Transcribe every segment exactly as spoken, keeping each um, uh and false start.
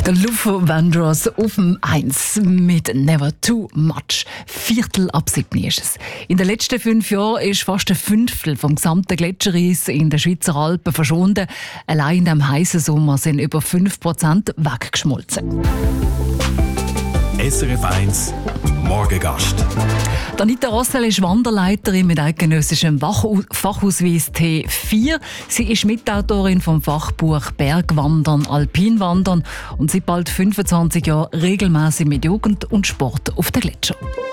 Der Luther Vandross auf dem eins mit «Never Too Much». Viertel ab sieben ist es. In den letzten fünf Jahren ist fast ein Fünftel vom gesamten Gletschereis in den Schweizer Alpen verschwunden. Allein in diesem heißen Sommer sind über fünf Prozent weggeschmolzen. S R F eins Morgengast. Anita Rossel ist Wanderleiterin mit eidgenössischem Fachausweis T vier. Sie ist Mitautorin vom Fachbuch Bergwandern, Alpinwandern und seit bald fünfundzwanzig Jahren regelmäßig mit Jugend und Sport auf den Gletscher.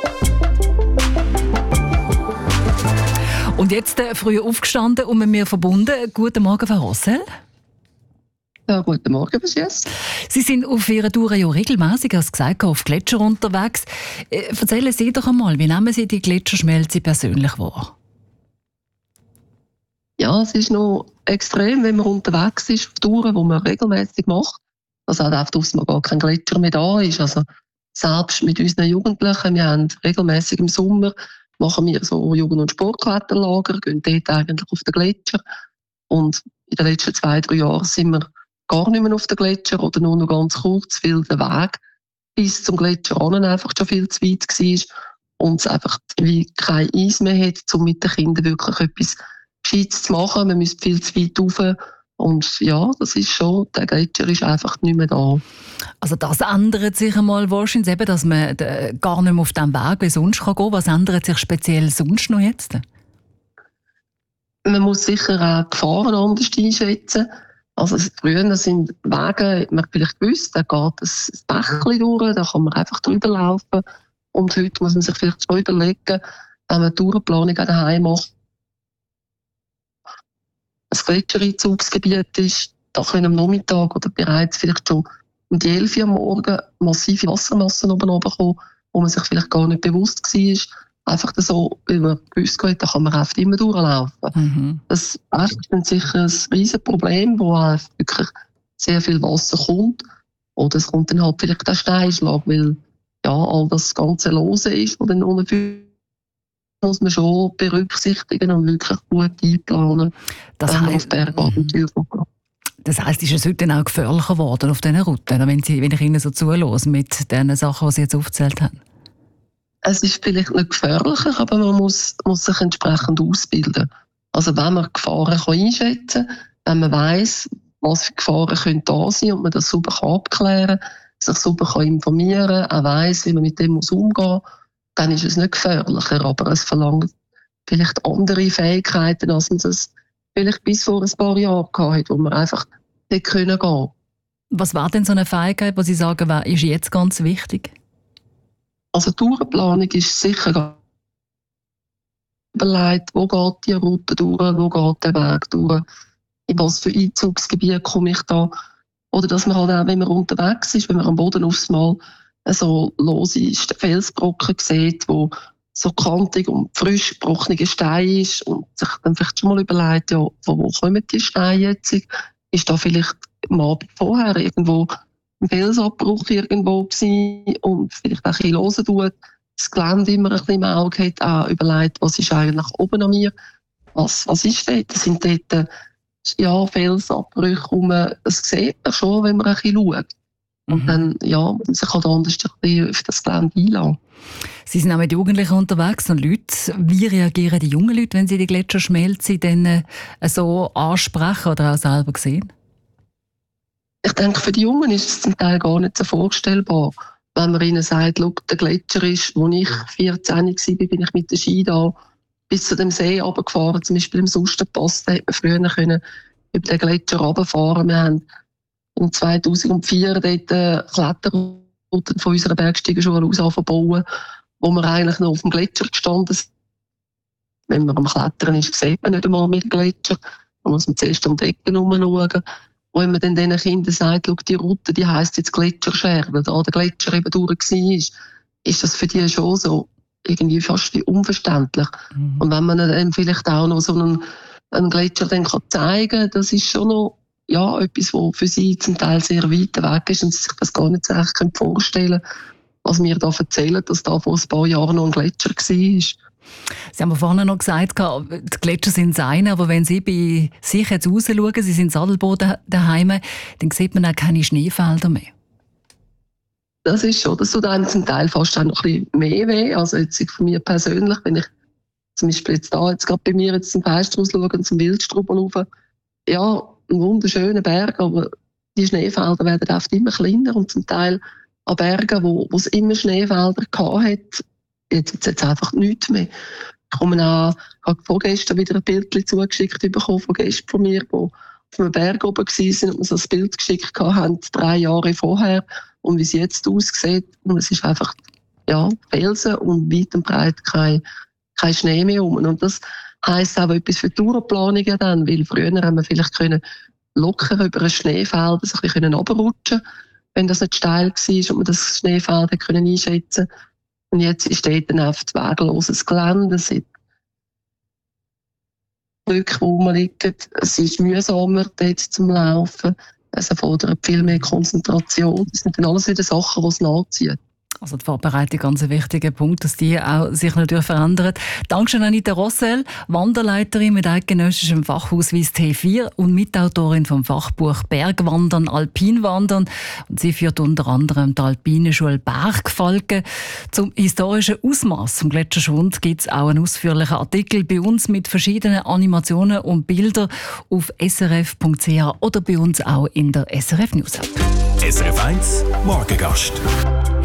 Und jetzt äh, früh aufgestanden und mit mir verbunden. Guten Morgen, Frau Rossel. Ja, guten Morgen, bis jetzt. Sie sind auf Ihrer Tour ja regelmäßig, als gesagt, auf Gletscher unterwegs. Äh, erzählen Sie doch einmal, wie nehmen Sie die Gletscherschmelze persönlich wahr? Ja, es ist noch extrem, wenn man unterwegs ist auf Touren, die man regelmäßig macht. Also auch auf man gar kein Gletscher mehr da ist. Also selbst mit unseren Jugendlichen, wir haben regelmäßig im Sommer machen wir so Jugend- und Sportkletterlager, gehen dort eigentlich auf den Gletscher. Und in den letzten zwei, drei Jahren sind wir gar nicht mehr auf den Gletscher oder nur noch ganz kurz, weil der Weg bis zum Gletscher an einfach schon viel zu weit war und es einfach wie kein Eis mehr hat, um mit den Kindern wirklich etwas Gescheites zu machen. Man müsste viel zu weit rauf. Und ja, das ist schon, der Gletscher ist einfach nicht mehr da. Also das ändert sich einmal wahrscheinlich eben, dass man gar nicht mehr auf diesem Weg wie sonst gehen kann. Was ändert sich speziell sonst noch jetzt? Man muss sicher auch die Gefahren anders einschätzen. Also früher sind Wege, hat man vielleicht gewusst, da geht ein Bächlein durch, da kann man einfach drüber laufen. Und heute muss man sich vielleicht schon überlegen, wenn man eine Tourenplanung daheim macht, ein Gletschereinzugsgebiet ist, da können am Nachmittag oder bereits vielleicht schon um die elf Uhr am Morgen massive Wassermassen oben runterkommen, wo man sich vielleicht gar nicht bewusst war. Einfach so, weil man gewusst hat, da kann man einfach immer durchlaufen. Mhm. Das ist sicher ein riesiges Problem, wo wirklich sehr viel Wasser kommt. Oder es kommt dann halt vielleicht der Steinschlag, weil ja, all das ganze Lose ist, das dann unten muss man schon berücksichtigen und wirklich gut einplanen, das wenn man heisst, auf Bergabenteuer geht. Das heisst, ist es heute auch gefährlicher geworden auf diesen Routen, wenn, Sie, wenn ich Ihnen so zuhöre mit den Sachen, die Sie jetzt aufgezählt haben? Es ist vielleicht nicht gefährlicher, aber man muss, muss sich entsprechend ausbilden. Also wenn man Gefahren kann einschätzen kann, wenn man weiss, was für Gefahren können da sein und man das sauber kann abklären kann, sich sauber kann informieren kann, auch weiss, wie man mit dem muss umgehen muss, dann ist es nicht gefährlicher, aber es verlangt vielleicht andere Fähigkeiten, als man das vielleicht bis vor ein paar Jahren hatte, wo man einfach nicht gehen konnte. Was war denn so eine Fähigkeit, die Sie sagen, ist jetzt ganz wichtig? Also die Tourenplanung ist sicher überlegt, wo geht die Route durch, wo geht der Weg durch, in was für Einzugsgebiet komme ich da. Oder dass man halt auch, wenn man unterwegs ist, wenn man am Boden aufs Mal so lose Felsbrocken sieht, wo so kantig und frisch gebrochene Stein ist und sich dann vielleicht schon mal überlegt, ja, von wo kommen die Steine jetzt? Ist da vielleicht am Abend vorher irgendwo ein Felsabbruch irgendwo gewesen und vielleicht auch ein bisschen hören tut, das Gelände immer ein bisschen im Auge hat, auch überlegt, was ist eigentlich oben an mir, was, was ist dort? Das sind dort ja, Felsabbrüche rum, das sieht man schon, wenn man ein bisschen schaut. Und mhm. dann ja, muss man sich halt anders ein bisschen auf das Gelände einlassen. Sie sind auch mit Jugendlichen unterwegs und Leute. Wie reagieren die jungen Leute, wenn sie die Gletscherschmelze dann äh, so ansprechen oder auch selber sehen? Ich denke, für die Jungen ist es zum Teil gar nicht so vorstellbar, wenn man ihnen sagt, schau, der Gletscher ist, als ich vierzehn war, bin ich mit der Ski da bis zu dem See runtergefahren, zum Beispiel im Sustenpass, da hätte man früher können über den Gletscher runterfahren. Wir haben im zweitausendvier dort äh, Kletterrouten von unserer Bergsteigerschule aus angefangen, wo wir eigentlich noch auf dem Gletscher gestanden sind. Wenn man am Klettern ist, sieht man nicht einmal mit dem Gletscher. Da muss man zuerst um die Ecke herumschauen. Und wenn man dann diesen Kindern sagt, schau, die Route, die heisst jetzt Gletscherscherbe, weil da der Gletscher eben durch war, ist das für die schon so irgendwie fast wie unverständlich. Mhm. Und wenn man dann vielleicht auch noch so einen, einen Gletscher dann kann zeigen kann, das ist schon noch ja, etwas, was für sie zum Teil sehr weit weg ist und sie sich das gar nicht so recht vorstellen können, was mir da erzählen, dass da vor ein paar Jahren noch ein Gletscher war. Sie haben vorhin noch gesagt, die Gletscher sind das eine, aber wenn Sie bei sich jetzt rausschauen, Sie sind in Sadelboden daheim, dann sieht man auch keine Schneefelder mehr. Das ist schon, das tut einem zum Teil fast auch noch ein bisschen mehr weh. Also jetzt von mir persönlich, wenn ich zum Beispiel jetzt da, jetzt gerade bei mir jetzt zum Fenster rausschaue, zum Wildstrubel rauf, ja, ein wunderschöner Berg, aber die Schneefelder werden oft immer kleiner und zum Teil an Bergen, wo, wo es immer Schneefelder gehabt hat, jetzt jetzt einfach nichts mehr. Ich komme auch, ich habe vorgestern wieder ein Bild zugeschickt bekommen von Gästen von mir, die auf einem Berg oben waren und mir so ein Bild geschickt haben, drei Jahre vorher, und wie es jetzt aussieht. Und es ist einfach, ja, Felsen und weit und breit kein, kein Schnee mehr rum. Und das heisst auch etwas für die Tourenplanungen dann, weil früher haben wir vielleicht können locker über ein Schneefeld ein bisschen runterrutschen, wenn das nicht steil war und man das Schneefeld können einschätzen konnte. Und jetzt steht dann auf wegloses Gelände, es sind Blöcke, wo man liegt, es ist mühsamer dort zum Laufen, es erfordert viel mehr Konzentration. Das sind dann alles wieder Sachen, die es nachziehen. Also die Vorbereitung, ganz ein wichtiger Punkt, dass die auch sich natürlich verändert. Dankeschön Anita Rossel, Wanderleiterin mit eidgenössischem Fachausweis T vier und Mitautorin vom Fachbuch Bergwandern, Alpinwandern. Und sie führt unter anderem die Alpine-Schule Bergfalken. Zum historischen Ausmaß vom Gletscherschwund gibt es auch einen ausführlichen Artikel bei uns mit verschiedenen Animationen und Bildern auf s r f punkt c h oder bei uns auch in der S R F News App. S R F eins Morgengast.